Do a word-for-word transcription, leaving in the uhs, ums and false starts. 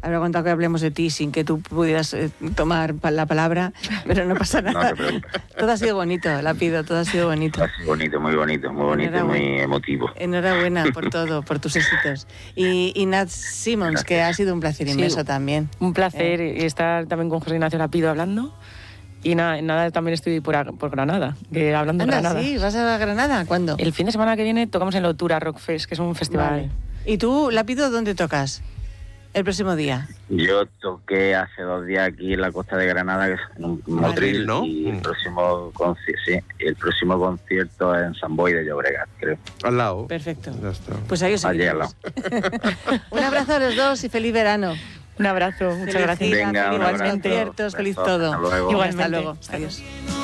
habrá aguantado que hablemos de ti sin que tú pudieras eh, tomar la palabra, pero no pasa nada. No te preocupes. Todo ha sido bonito, Lapido, todo ha sido bonito. Ha sido bonito, muy bonito, muy bonito, muy emotivo. Enhorabuena por todo, por tus éxitos. Y, y Nat Simmons, que ha sido un placer inmenso sí, también. Un placer eh. estar también con José Ignacio Lapido hablando. Y nada, nada también estoy por, por Granada, que hablando Anda, de Granada. Sí, ¿vas a Granada? ¿Cuándo? El fin de semana que viene tocamos en Lotura Rock Fest, que es un festival. Vale. ¿Y tú, Lapido, dónde tocas el próximo día? Yo toqué hace dos días aquí en la costa de Granada, que es en un motril, ¿no? Y el próximo, conci- sí, el próximo concierto es en San Boi de Llobregat, creo. Al lado. Perfecto. Ya está. Pues ahí os seguiremos. Un abrazo a los dos y feliz verano. Un abrazo, muchas feliz gracias. Gira, Venga, feliz un abrazo. conciertos, feliz todo. Hasta luego. Igualmente. Hasta luego. Adiós.